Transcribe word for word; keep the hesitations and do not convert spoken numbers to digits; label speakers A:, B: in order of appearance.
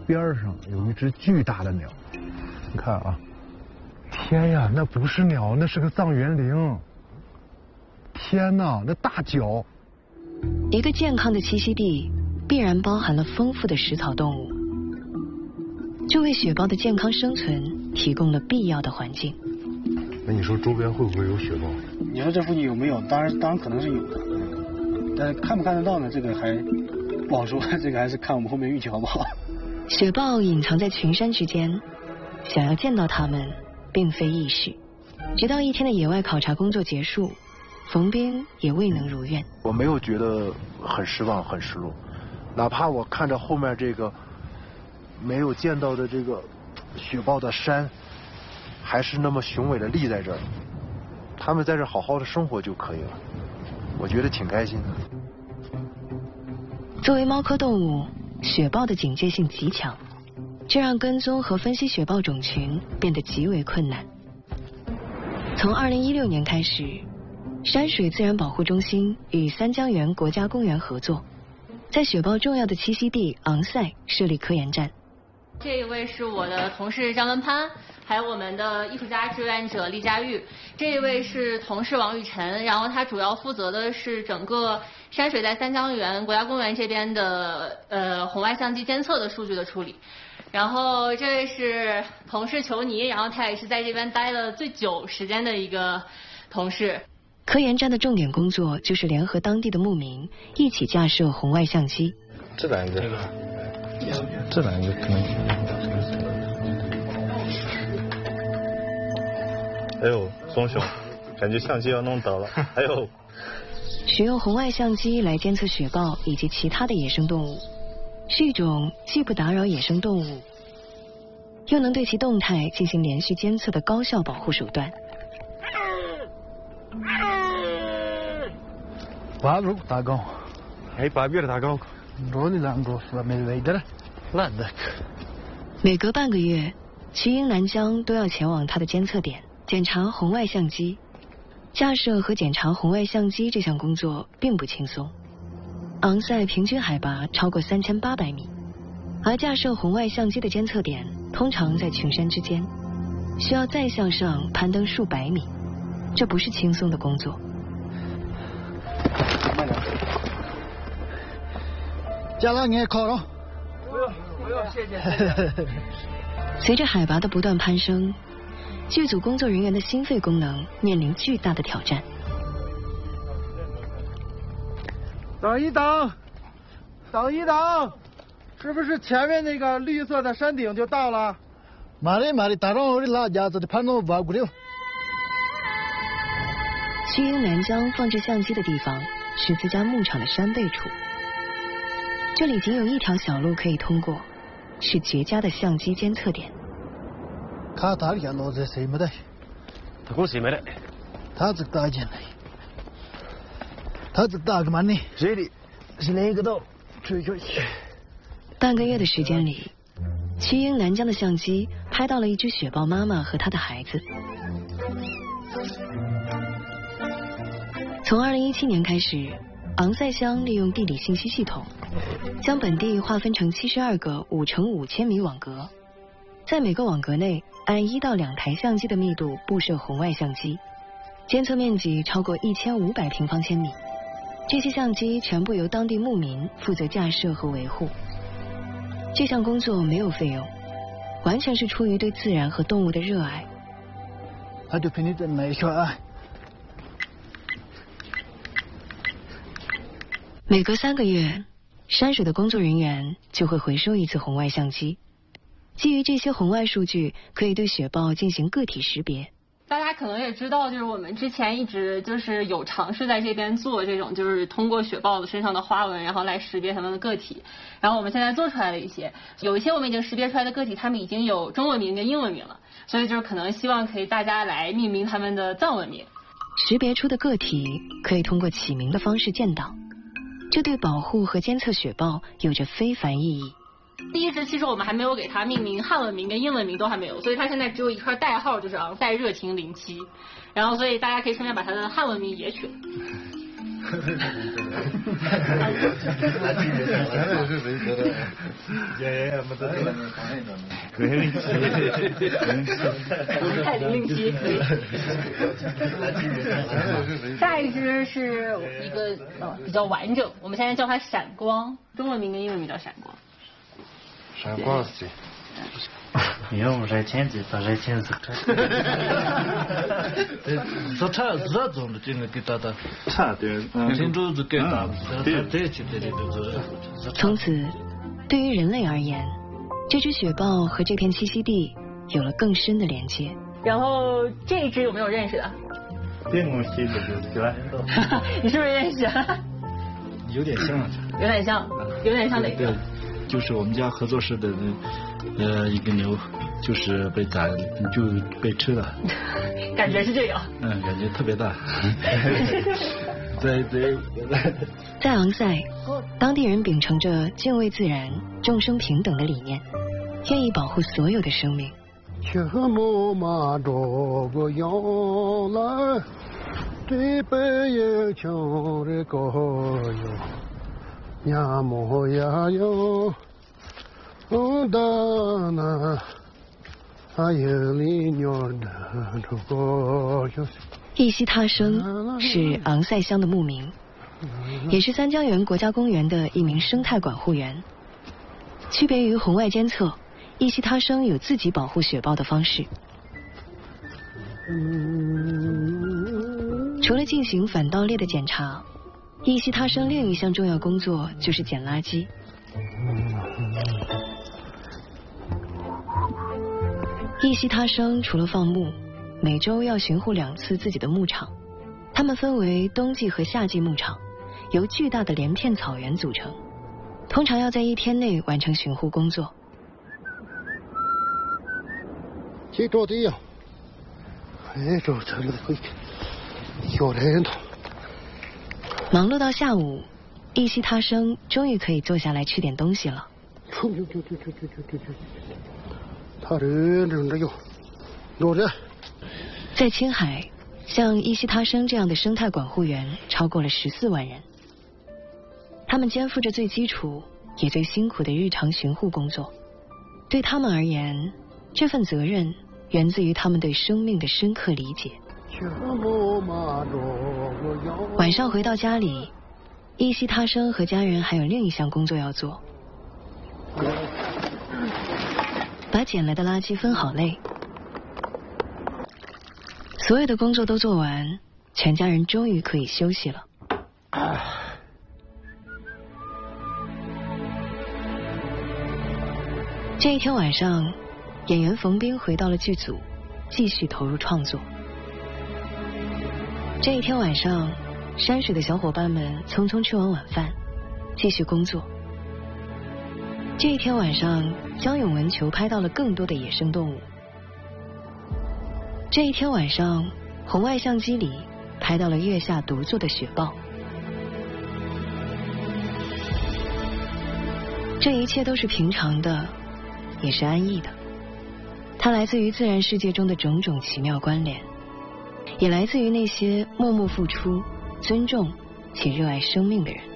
A: 边上有一只巨大的鸟，你看啊，天呀，那不是鸟，那是个藏原羚。天哪，那大脚！
B: 一个健康的栖息地必然包含了丰富的食草动物，这为雪豹的健康生存提供了必要的环境。
A: 那你说周边会不会有雪豹？
C: 你说这附近有没有？当然，当然可能是有的，但是看不看得到呢？这个还不好说，这个还是看我们后面运气好不好。
B: 雪豹隐藏在群山之间，想要见到它们并非易事。直到一天的野外考察工作结束，冯斌也未能如愿。
D: 我没有觉得很失望、很失落，哪怕我看着后面这个没有见到的这个雪豹的山，还是那么雄伟的立在这儿，他们在这好好的生活就可以了，我觉得挺开心的。
B: 作为猫科动物，雪豹的警戒性极强，这让跟踪和分析雪豹种群变得极为困难。从二零一六年开始，山水自然保护中心与三江源国家公园合作，在雪豹重要的栖息地昂塞设立科研站。
E: 这一位是我的同事张文攀，还有我们的艺术家志愿者李佳玉。这一位是同事王雨晨，然后他主要负责的是整个山水在三江源国家公园这边的呃红外相机监测的数据的处理。然后这位是同事裘尼，然后他也是在这边待了最久时间的一个同事。
B: 科研站的重点工作就是联合当地的牧民一起架设红外相机。
F: 这两个，这两个可能。哎呦，松熊，感觉相机要弄倒了。哎呦。
B: 使用红外相机来监测雪豹以及其他的野生动物，是一种既不打扰野生动物，又能对其动态进行连续监测的高效保护手段。
A: 八路大高，
D: 哎，八边的大高，
A: 罗的两个是没位的，烂的。
B: 每隔半个月，奇英南江都要前往它的监测点检查红外相机。架设和检查红外相机这项工作并不轻松。昂塞平均海拔超过三千八百米，而架设红外相机的监测点通常在群山之间，需要再向上攀登数百米，这不是轻松的工作。
C: 慢点。
A: 加了你靠了。
C: 不用不用，谢谢谢谢。
B: 随着海拔的不断攀升，剧组工作人员的心肺功能面临巨大的挑战。
G: 等一等，等一等，是不是前面那个绿色的山顶就到了？
A: 马里马里打上我的拉架子的攀登瓦古溜。
B: 西英南江放置相机的地方是自家牧场的山背处，这里仅有一条小路可以通过，是绝佳的相机监测点。
A: 卡塔里亚罗在谁没得？
F: 他过谁没得？
A: 他这大进来，他这大个嘛呢？
D: 这里是哪个道？追追去。
B: 半个月的时间里，奇英南江的相机拍到了一只雪豹妈妈和她的孩子。从二零一七年开始，昂塞乡利用地理信息系统，将本地划分成七十二个五乘五千米网格，在每个网格内按一到两台相机的密度布设红外相机，监测面积超过一千五百平方千米。这些相机全部由当地牧民负责架设和维护。这项工作没有费用，完全是出于对自然和动物的热爱。
A: 他就凭你的耐心啊。
B: 每隔三个月，山水的工作人员就会回收一次红外相机。基于这些红外数据，可以对雪豹进行个体识别。
E: 大家可能也知道，就是我们之前一直就是有尝试在这边做这种，就是通过雪豹的身上的花纹，然后来识别它们的个体。然后我们现在做出来了一些，有一些我们已经识别出来的个体，它们已经有中文名跟英文名了，所以就是可能希望可以大家来命名它们的藏文名。
B: 识别出的个体可以通过起名的方式建档，这对保护和监测雪豹有着非凡意义。
E: 第一只其实我们还没有给它命名，汉文名跟英文名都还没有，所以它现在只有一串代号，就是昂塞热情零七，然后所以大家可以顺便把它的汉文名也取了。 太零零七可以。下一只是一个呃比较完整，我们现在叫它闪光，中文名跟英文名叫闪光。
D: 闪光是。
H: 用热天的把热天是。这差这种的这个给他的差点，听着是给他的，这去对对对。
B: 从此，对于人类而言，这只雪豹和这片栖息地有了更深的连接。
E: 然后这一只有没有认识的？
F: 这东西就是喜欢。
E: 你是不是认识？
I: 有点像。
E: 有点像，有点像哪个？
I: 就是我们家合作社的呃一个牛，就是被宰，就被吃了。
E: 感觉是这个。
I: 嗯，感觉特别大。在在
B: 在昂塞，当地人秉承着敬畏自然、众生平等的理念，愿意保护所有的生命。
J: 切莫马着个羊来，这边也瞧这个哟。呀么呀哟，哦哒那，啊耶里鸟的这个哟。
B: 伊西他生是昂塞乡的牧民，也是三江源国家公园的一名生态管护员。区别于红外监测，伊西他生有自己保护雪豹的方式。除了进行反盗猎的检查，伊西他生另一项重要工作就是捡垃圾。伊西他生除了放牧，每周要巡护两次自己的牧场。它们分为冬季和夏季牧场，由巨大的连片草原组成，通常要在一天内完成巡护工作。
J: 这着的呀，哎，这这了会小人头。
B: 忙碌到下午，伊西他生终于可以坐下来吃点东西了。
J: 他人真的有，有人。
B: 在青海，像伊西他生这样的生态管护员超过了十四万人，他们肩负着最基础也最辛苦的日常巡护工作。对他们而言，这份责任源自于他们对生命的深刻理解。晚上回到家里，伊西他生和家人还有另一项工作要做，把捡来的垃圾分好类。所有的工作都做完，全家人终于可以休息了。这一天晚上，演员冯彬回到了剧组，继续投入创作。这一天晚上，山水的小伙伴们匆匆吃完晚饭，继续工作。这一天晚上，江永文球拍到了更多的野生动物。这一天晚上，红外相机里拍到了月下独坐的雪豹。这一切都是平常的，也是安逸的。它来自于自然世界中的种种奇妙关联，也来自于那些默默付出、尊重且热爱生命的人。